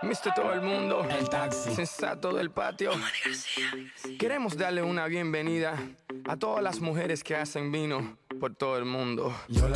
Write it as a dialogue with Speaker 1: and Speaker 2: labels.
Speaker 1: Mister todo el mundo,
Speaker 2: El taxi.
Speaker 1: sensato del patio. Queremos darle una bienvenida a todas las mujeres que hacen vino por todo el mundo.
Speaker 2: Yo la